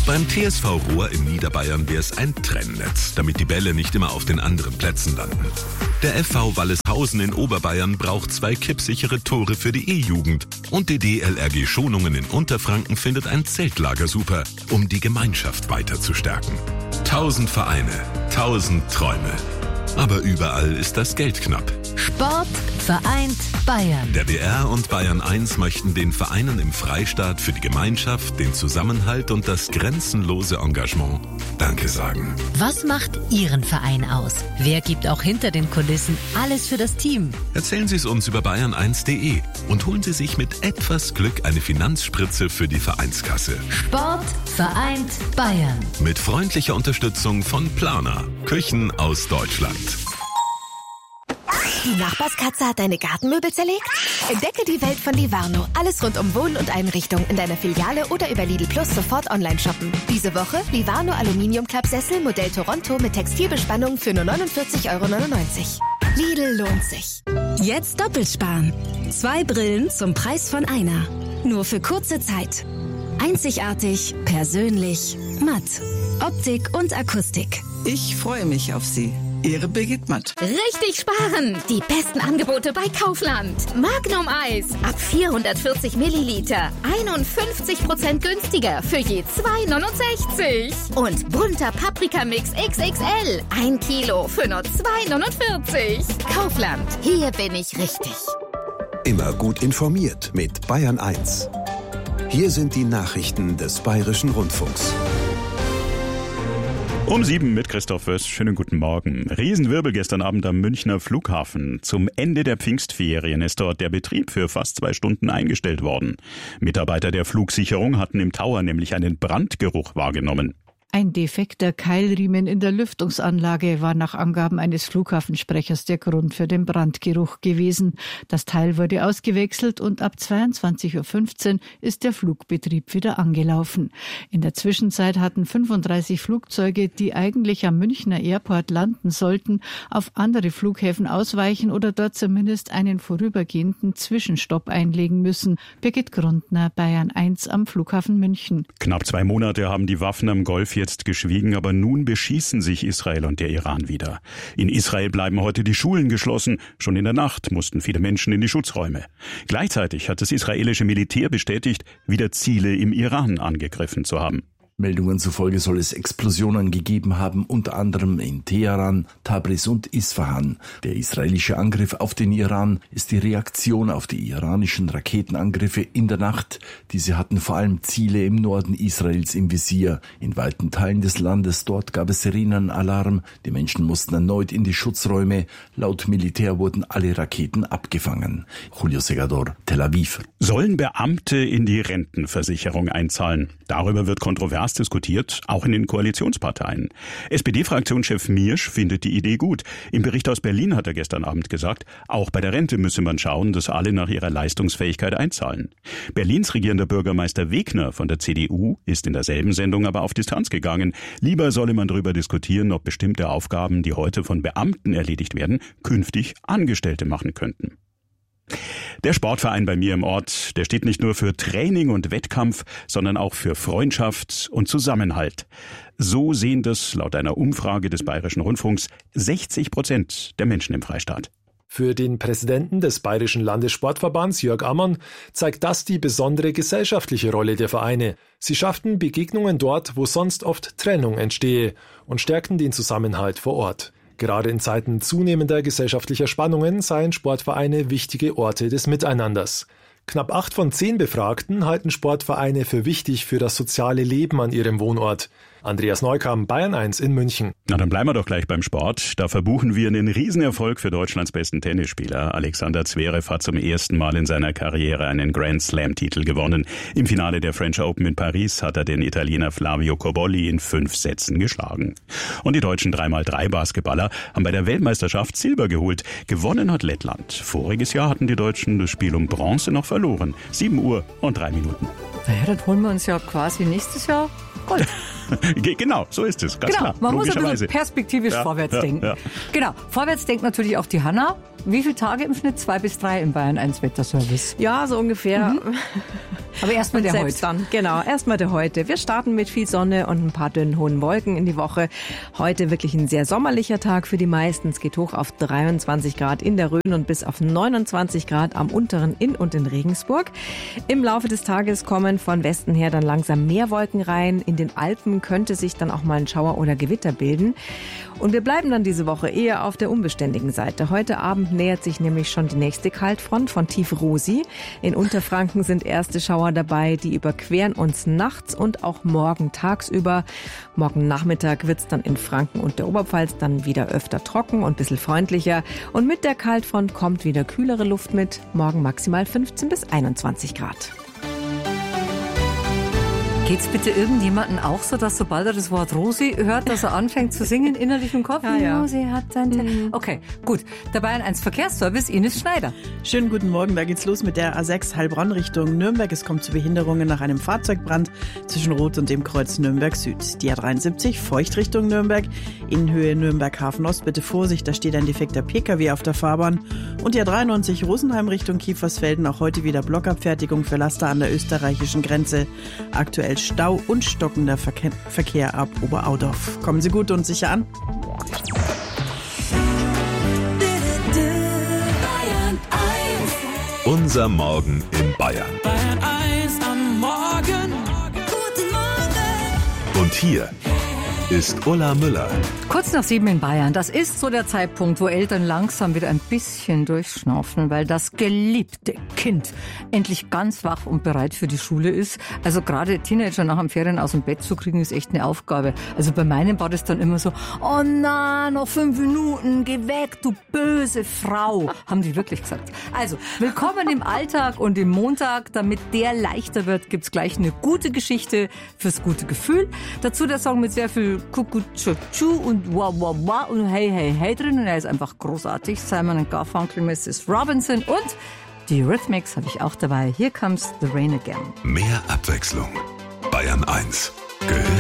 Beim TSV Ruhr in Niederbayern wäre es ein Trennnetz, damit die Bälle nicht immer auf den anderen Plätzen landen. Der FV Walleshausen in Oberbayern braucht 2 kippsichere Tore für die E-Jugend. Und die DLRG Schonungen in Unterfranken findet ein Zeltlager super, um die Gemeinschaft weiter zu stärken. 1000 Vereine, 1000 Träume. Aber überall ist das Geld knapp. Sport vereint Bayern. Der BR und Bayern 1 möchten den Vereinen im Freistaat für die Gemeinschaft, den Zusammenhalt und das grenzenlose Engagement Danke sagen. Was macht Ihren Verein aus? Wer gibt auch hinter den Kulissen alles für das Team? Erzählen Sie es uns über bayern1.de und holen Sie sich mit etwas Glück eine Finanzspritze für die Vereinskasse. Sport vereint Bayern. Mit freundlicher Unterstützung von Plana, Küchen aus Deutschland. Die Nachbarskatze hat deine Gartenmöbel zerlegt? Entdecke die Welt von Livarno. Alles rund um Wohnen und Einrichtung in deiner Filiale oder über Lidl Plus sofort online shoppen. Diese Woche Livarno Aluminium-Klappsessel Modell Toronto mit Textilbespannung für nur 49,99 €. Lidl lohnt sich. Jetzt doppelt sparen. 2 Brillen zum Preis von einer. Nur für kurze Zeit. Einzigartig, persönlich, matt. Optik und Akustik. Ich freue mich auf Sie. Ihre Birgit Matt. Richtig sparen! Die besten Angebote bei Kaufland. Magnum Eis ab 440 Milliliter. 51% günstiger für je 2,69 €. Und bunter Paprikamix XXL. 1 Kilo für nur 2,49 €. Kaufland. Hier bin ich richtig. Immer gut informiert mit Bayern 1. Hier sind die Nachrichten des Bayerischen Rundfunks. Um 7 mit Christoph Wöss. Schönen guten Morgen. Riesenwirbel gestern Abend am Münchner Flughafen. Zum Ende der Pfingstferien ist dort der Betrieb für fast 2 Stunden eingestellt worden. Mitarbeiter der Flugsicherung hatten im Tower nämlich einen Brandgeruch wahrgenommen. Ein defekter Keilriemen in der Lüftungsanlage war nach Angaben eines Flughafensprechers der Grund für den Brandgeruch gewesen. Das Teil wurde ausgewechselt und ab 22:15 Uhr ist der Flugbetrieb wieder angelaufen. In der Zwischenzeit hatten 35 Flugzeuge, die eigentlich am Münchner Airport landen sollten, auf andere Flughäfen ausweichen oder dort zumindest einen vorübergehenden Zwischenstopp einlegen müssen. Birgit Grundner, Bayern 1 am Flughafen München. Knapp 2 Monate haben die Waffen am Golf jetzt geschwiegen, aber nun beschießen sich Israel und der Iran wieder. In Israel bleiben heute die Schulen geschlossen. Schon in der Nacht mussten viele Menschen in die Schutzräume. Gleichzeitig hat das israelische Militär bestätigt, wieder Ziele im Iran angegriffen zu haben. Meldungen zufolge soll es Explosionen gegeben haben, unter anderem in Teheran, Tabriz und Isfahan. Der israelische Angriff auf den Iran ist die Reaktion auf die iranischen Raketenangriffe in der Nacht. Diese hatten vor allem Ziele im Norden Israels im Visier. In weiten Teilen des Landes dort gab es Sirenenalarm. Die Menschen mussten erneut in die Schutzräume. Laut Militär wurden alle Raketen abgefangen. Julio Segador, Tel Aviv. Sollen Beamte in die Rentenversicherung einzahlen? Darüber wird kontrovers diskutiert, auch in den Koalitionsparteien. SPD-Fraktionschef Miersch findet die Idee gut. Im Bericht aus Berlin hat er gestern Abend gesagt, auch bei der Rente müsse man schauen, dass alle nach ihrer Leistungsfähigkeit einzahlen. Berlins regierender Bürgermeister Wegner von der CDU ist in derselben Sendung aber auf Distanz gegangen. Lieber solle man darüber diskutieren, ob bestimmte Aufgaben, die heute von Beamten erledigt werden, künftig Angestellte machen könnten. Der Sportverein bei mir im Ort, der steht nicht nur für Training und Wettkampf, sondern auch für Freundschaft und Zusammenhalt. So sehen das laut einer Umfrage des Bayerischen Rundfunks 60% der Menschen im Freistaat. Für den Präsidenten des Bayerischen Landessportverbands, Jörg Ammann, zeigt das die besondere gesellschaftliche Rolle der Vereine. Sie schafften Begegnungen dort, wo sonst oft Trennung entstehe und stärkten den Zusammenhalt vor Ort. Gerade in Zeiten zunehmender gesellschaftlicher Spannungen seien Sportvereine wichtige Orte des Miteinanders. Knapp 8 von 10 Befragten halten Sportvereine für wichtig für das soziale Leben an ihrem Wohnort. Andreas Neukamp, Bayern 1 in München. Na, dann bleiben wir doch gleich beim Sport. Da verbuchen wir einen Riesenerfolg für Deutschlands besten Tennisspieler. Alexander Zverev hat zum ersten Mal in seiner Karriere einen Grand Slam-Titel gewonnen. Im Finale der French Open in Paris hat er den Italiener Flavio Cobolli in 5 Sätzen geschlagen. Und die deutschen 3x3-Basketballer haben bei der Weltmeisterschaft Silber geholt. Gewonnen hat Lettland. Voriges Jahr hatten die Deutschen das Spiel um Bronze noch verloren. 7 Uhr und 3 Minuten. Naja, dann holen wir uns ja quasi nächstes Jahr Gold. Genau, so ist es, ganz klar. Man muss ein bisschen perspektivisch vorwärts denken. Ja. Genau, vorwärts denkt natürlich auch die Hanna. Wie viele Tage im Schnitt? 2 bis 3 im Bayern 1 Wetterservice? Ja, so ungefähr. Aber erstmal der heute. Genau, erstmal der heute. Wir starten mit viel Sonne und ein paar dünnen hohen Wolken in die Woche. Heute wirklich ein sehr sommerlicher Tag für die meisten. Es geht hoch auf 23 Grad in der Rhön und bis auf 29 Grad am unteren Inn und in Regensburg. Im Laufe des Tages kommen von Westen her dann langsam mehr Wolken rein. In den Alpen könnte sich dann auch mal ein Schauer oder Gewitter bilden. Und wir bleiben dann diese Woche eher auf der unbeständigen Seite. Heute Abend nähert sich nämlich schon die nächste Kaltfront von Tief Rosi. In Unterfranken sind erste Schauer dabei, die überqueren uns nachts und auch morgen tagsüber. Morgen Nachmittag wird's dann in Franken und der Oberpfalz dann wieder öfter trocken und ein bisschen freundlicher. Und mit der Kaltfront kommt wieder kühlere Luft mit. Morgen maximal 15 bis 21 Grad. Geht's bitte irgendjemanden auch so, dass sobald er das Wort Rosi hört, dass er anfängt zu singen innerlich im Kopf? Ja. Rosi hat sein Okay, gut. Dabei ein Verkehrsservice, Ines Schneider. Schönen guten Morgen, da geht's los mit der A6 Heilbronn Richtung Nürnberg. Es kommt zu Behinderungen nach einem Fahrzeugbrand zwischen Rot und dem Kreuz Nürnberg Süd. Die A73 Feucht Richtung Nürnberg, in Höhe Nürnberg Hafen Ost. Bitte Vorsicht, da steht ein defekter PKW auf der Fahrbahn. Und die A93 Rosenheim Richtung Kiefersfelden, auch heute wieder Blockabfertigung für Laster an der österreichischen Grenze. Aktuell Stau und stockender Verkehr ab Oberaudorf. Kommen Sie gut und sicher an. Unser Morgen in Bayern. Bayern 1 am Morgen. Guten Morgen. Und hier ist Ulla Müller. Kurz nach 7 in Bayern. Das ist so der Zeitpunkt, wo Eltern langsam wieder ein bisschen durchschnaufen, weil das geliebte Kind endlich ganz wach und bereit für die Schule ist. Also gerade Teenager nach den Ferien aus dem Bett zu kriegen, ist echt eine Aufgabe. Also bei meinem war das dann immer so, oh na, noch 5 Minuten, geh weg, du böse Frau, haben die wirklich gesagt. Also, willkommen im Alltag und im Montag. Damit der leichter wird, gibt's gleich eine gute Geschichte fürs gute Gefühl. Dazu der Song mit sehr viel Kuckuck-Chu und Wah Wah Wah und Hey Hey Hey drin. Und er ist einfach großartig. Simon & Garfunkel, Mrs. Robinson und die Eurythmics habe ich auch dabei. Here comes the rain again. Mehr Abwechslung. Bayern 1. Gehört